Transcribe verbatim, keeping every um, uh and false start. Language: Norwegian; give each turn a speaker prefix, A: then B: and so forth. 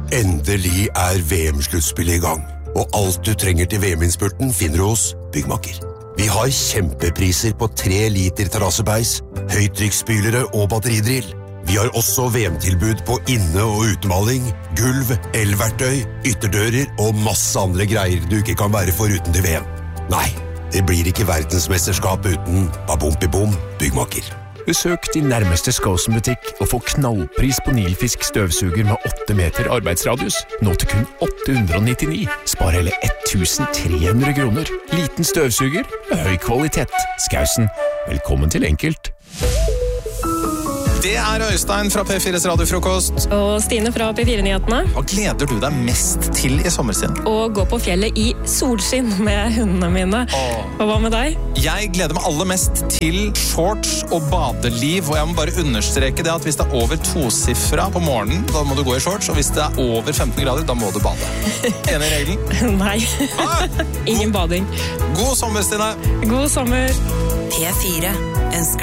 A: Endelig er V M-sluttspillet i gang, og alt du trenger til V M-innspurten finner du hos Byggmakker. Vi har kjempepriser på tre liter terrassebeis, høytrykksspylere og batteridrill. Vi har også V M-tilbud på inne- og utemaling, gulv, elverktøy, ytterdører og masse andre greier du ikke kan være foruten til V M. Nei, det blir ikke verdensmesterskap uten Babompi-bom Byggmakker.
B: Besøk din nærmeste Skåsen-butikk og få knallpris på Nilfisk støvsuger med åtte meter arbeidsradius. Nå til kun åtte hundre nittini. Spar hele tretten hundre kroner. Liten støvsuger med høy kvalitet. Skåsen, velkommen til Enkelt.
C: Det er Øystein fra P fires radiofrokost.
D: Og Stine fra P fire-nyhetene.
C: Hva gleder du deg mest til i sommerstiden?
D: Å gå på fjellet i solskinn med hundene mine.
C: Åh.
D: Og hva med deg?
C: Jeg gleder meg aller mest til shorts og badeliv. Og jeg må bare understreke det at hvis det er over tosifra på morgenen, da må du gå i shorts. Og hvis det er over femten grader, da må du bade. Enig i regelen?
D: Nei.
C: Ah,
D: Ingen bading.
C: God sommer, Stine.
D: God sommer.
E: P fire ønsker